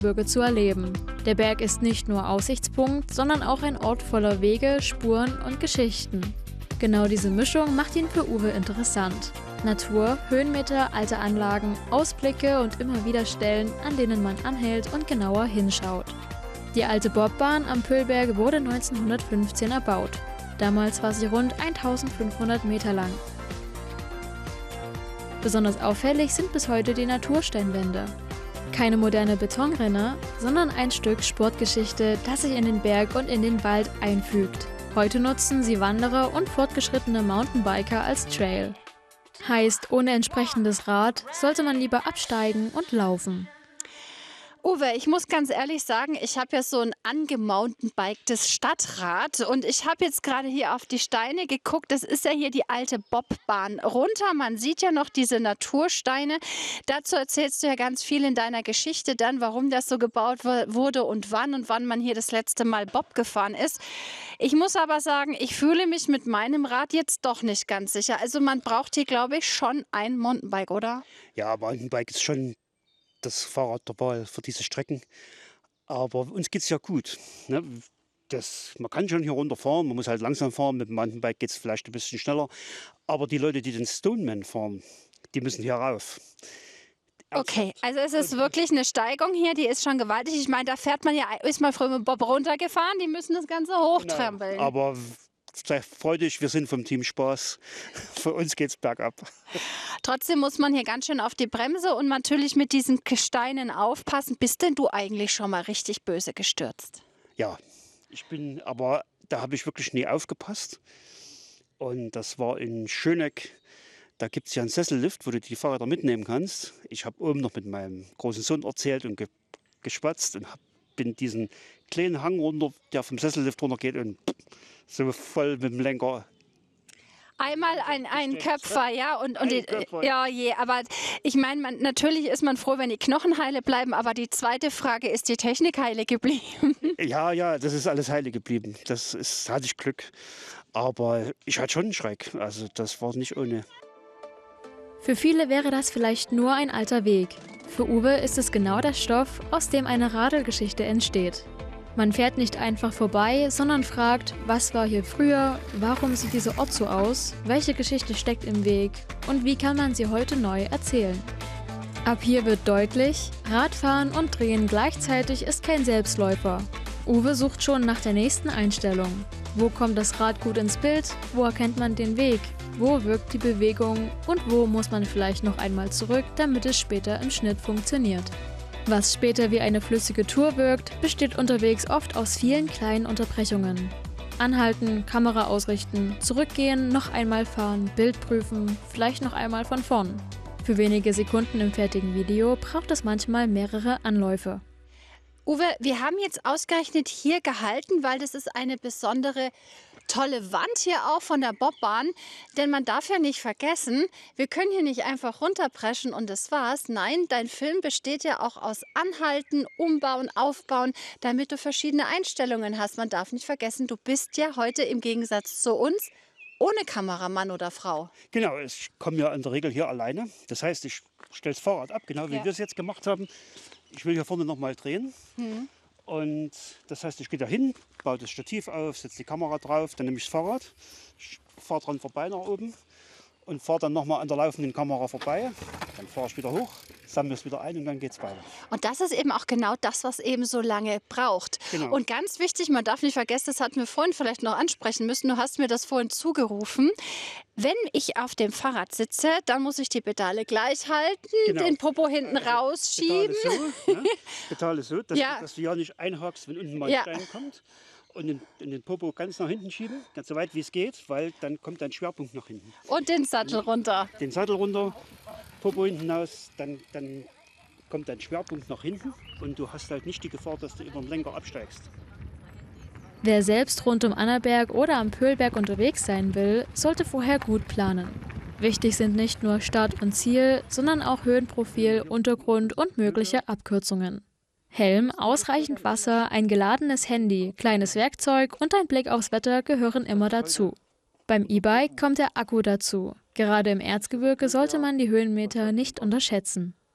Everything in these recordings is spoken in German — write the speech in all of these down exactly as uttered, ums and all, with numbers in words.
Erzgebirge zu erleben. Der Berg ist nicht nur Aussichtspunkt, sondern auch ein Ort voller Wege, Spuren und Geschichten. Genau diese Mischung macht ihn für Uwe interessant. Natur, Höhenmeter, alte Anlagen, Ausblicke und immer wieder Stellen, an denen man anhält und genauer hinschaut. Die alte Bobbahn am Pöhlberg wurde neunzehnhundertfünfzehn erbaut. Damals war sie rund eintausendfünfhundert Meter lang. Besonders auffällig sind bis heute die Natursteinwände. Keine moderne Betonrinne, sondern ein Stück Sportgeschichte, das sich in den Berg und in den Wald einfügt. Heute nutzen sie Wanderer und fortgeschrittene Mountainbiker als Trail. Heißt, ohne entsprechendes Rad sollte man lieber absteigen und laufen. Uwe, ich muss ganz ehrlich sagen, ich habe ja so ein angemountainbiktes Stadtrad und ich habe jetzt gerade hier auf die Steine geguckt. Das ist ja hier die alte Bobbahn runter. Man sieht ja noch diese Natursteine. Dazu erzählst du ja ganz viel in deiner Geschichte dann, warum das so gebaut wurde und wann und wann man hier das letzte Mal Bob gefahren ist. Ich muss aber sagen, ich fühle mich mit meinem Rad jetzt doch nicht ganz sicher. Also man braucht hier, glaube ich, schon ein Mountainbike, oder? Ja, Mountainbike ist schon das Fahrrad der Wahl für diese Strecken. Aber uns geht es ja gut. Ne? Das, man kann schon hier runterfahren, man muss halt langsam fahren. Mit dem Mountainbike geht es vielleicht ein bisschen schneller. Aber die Leute, die den Stoneman fahren, die müssen hier rauf. Okay, also es ist wirklich eine Steigung hier, die ist schon gewaltig. Ich meine, da fährt man ja, ist mal früher mit Bob runtergefahren, die müssen das Ganze hochtrampeln. Genau, aber sei freudig, wir sind vom Team Spaß. Für uns geht's bergab. Trotzdem muss man hier ganz schön auf die Bremse und natürlich mit diesen Steinen aufpassen. Bist denn du eigentlich schon mal richtig böse gestürzt? Ja, ich bin, aber da habe ich wirklich nie aufgepasst. Und das war in Schöneck. Da gibt es ja einen Sessellift, wo du die Fahrräder mitnehmen kannst. Ich habe oben noch mit meinem großen Sohn erzählt und ge geschwatzt und hab, bin diesen kleinen Hang runter, der vom Sessellift runtergeht und so voll mit dem Lenker. Einmal ein, ein Köpfer, ja, und, und die, Köpfer. ja, je, aber ich meine, natürlich ist man froh, wenn die Knochen heile bleiben, aber die zweite Frage, ist die Technik heile geblieben? Ja, ja, das ist alles heile geblieben. Das ist, hatte ich Glück. Aber ich hatte schon einen Schreck. Also das war nicht ohne. Für viele wäre das vielleicht nur ein alter Weg. Für Uwe ist es genau der Stoff, aus dem eine Radelgeschichte entsteht. Man fährt nicht einfach vorbei, sondern fragt, was war hier früher, warum sieht dieser Ort so aus, welche Geschichte steckt im Weg und wie kann man sie heute neu erzählen. Ab hier wird deutlich, Radfahren und Drehen gleichzeitig ist kein Selbstläufer. Uwe sucht schon nach der nächsten Einstellung. Wo kommt das Rad gut ins Bild? Wo erkennt man den Weg? Wo wirkt die Bewegung? Und wo muss man vielleicht noch einmal zurück, damit es später im Schnitt funktioniert? Was später wie eine flüssige Tour wirkt, besteht unterwegs oft aus vielen kleinen Unterbrechungen. Anhalten, Kamera ausrichten, zurückgehen, noch einmal fahren, Bild prüfen, vielleicht noch einmal von vorn. Für wenige Sekunden im fertigen Video braucht es manchmal mehrere Anläufe. Uwe, wir haben jetzt ausgerechnet hier gehalten, weil das ist eine besondere tolle Wand hier auch von der Bobbahn, denn man darf ja nicht vergessen, wir können hier nicht einfach runterpreschen und das war's. Nein, dein Film besteht ja auch aus Anhalten, Umbauen, Aufbauen, damit du verschiedene Einstellungen hast. Man darf nicht vergessen, du bist ja heute im Gegensatz zu uns ohne Kameramann oder Frau. Genau, ich komme ja in der Regel hier alleine. Das heißt, ich stelle das Fahrrad ab, genau wie Ja. wir es jetzt gemacht haben. Ich will hier vorne noch mal drehen. Hm. Und das heißt, ich gehe da hin, baue das Stativ auf, setze die Kamera drauf, dann nehme ich das Fahrrad, fahre dran vorbei nach oben und fahre dann nochmal an der laufenden Kamera vorbei. Dann fahre ich wieder hoch, sammle es wieder ein und dann geht es weiter. Und das ist eben auch genau das, was eben so lange braucht. Genau. Und ganz wichtig, man darf nicht vergessen, das hatten wir vorhin vielleicht noch ansprechen müssen, du hast mir das vorhin zugerufen. Wenn ich auf dem Fahrrad sitze, dann muss ich die Pedale gleich halten, Genau. den Popo hinten Also, rausschieben. Pedale so, ne? Pedale so dass, Ja. du, dass du ja nicht einhakst, wenn unten mal ein Ja. Stein kommt. Und den, in den Popo ganz nach hinten schieben, ganz so weit wie es geht, weil dann kommt dein Schwerpunkt nach hinten. Und den Sattel runter. Den Sattel runter, Popo hinten raus, dann, dann kommt dein Schwerpunkt nach hinten und du hast halt nicht die Gefahr, dass du über den Lenker absteigst. Wer selbst rund um Annaberg oder am Pöhlberg unterwegs sein will, sollte vorher gut planen. Wichtig sind nicht nur Start und Ziel, sondern auch Höhenprofil, Untergrund und mögliche Abkürzungen. Helm, ausreichend Wasser, ein geladenes Handy, kleines Werkzeug und ein Blick aufs Wetter gehören immer dazu. Beim E-Bike kommt der Akku dazu. Gerade im Erzgebirge sollte man die Höhenmeter nicht unterschätzen.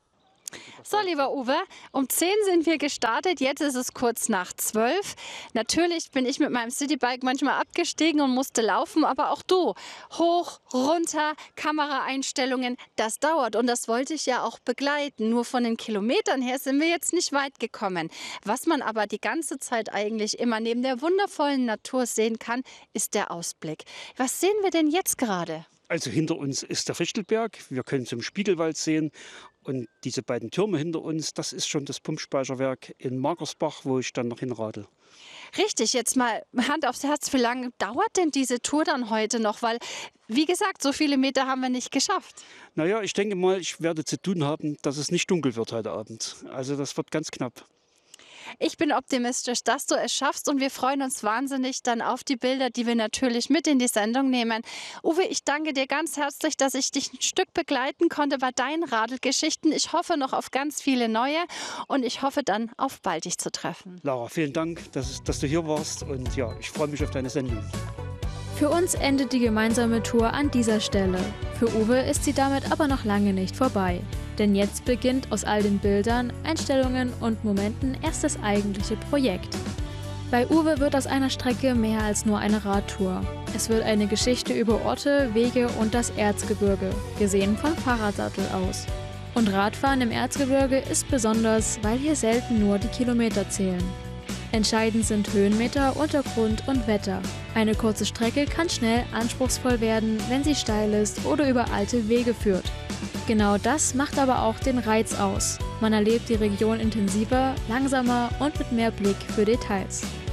So, lieber Uwe, um zehn sind wir gestartet, jetzt ist es kurz nach zwölf. Natürlich bin ich mit meinem Citybike manchmal abgestiegen und musste laufen, aber auch du, hoch, runter, Kameraeinstellungen, das dauert und das wollte ich ja auch begleiten. Nur von den Kilometern her sind wir jetzt nicht weit gekommen. Was man aber die ganze Zeit eigentlich immer neben der wundervollen Natur sehen kann, ist der Ausblick. Was sehen wir denn jetzt gerade? Also hinter uns ist der Fichtelberg, wir können zum Spiegelwald sehen und diese beiden Türme hinter uns, das ist schon das Pumpspeicherwerk in Magersbach, wo ich dann noch hinradel. Richtig, jetzt mal Hand aufs Herz, wie lange dauert denn diese Tour dann heute noch? Weil, wie gesagt, so viele Meter haben wir nicht geschafft. Naja, ich denke mal, ich werde zu tun haben, dass es nicht dunkel wird heute Abend. Also das wird ganz knapp. Ich bin optimistisch, dass du es schaffst und wir freuen uns wahnsinnig dann auf die Bilder, die wir natürlich mit in die Sendung nehmen. Uwe, ich danke dir ganz herzlich, dass ich dich ein Stück begleiten konnte bei deinen Radelgeschichten. Ich hoffe noch auf ganz viele neue und ich hoffe dann auf bald dich zu treffen. Lara, vielen Dank, dass, dass du hier warst und ja, ich freue mich auf deine Sendung. Für uns endet die gemeinsame Tour an dieser Stelle. Für Uwe ist sie damit aber noch lange nicht vorbei. Denn jetzt beginnt aus all den Bildern, Einstellungen und Momenten erst das eigentliche Projekt. Bei Uwe wird aus einer Strecke mehr als nur eine Radtour. Es wird eine Geschichte über Orte, Wege und das Erzgebirge, gesehen vom Fahrradsattel aus. Und Radfahren im Erzgebirge ist besonders, weil hier selten nur die Kilometer zählen. Entscheidend sind Höhenmeter, Untergrund und Wetter. Eine kurze Strecke kann schnell anspruchsvoll werden, wenn sie steil ist oder über alte Wege führt. Genau das macht aber auch den Reiz aus. Man erlebt die Region intensiver, langsamer und mit mehr Blick für Details.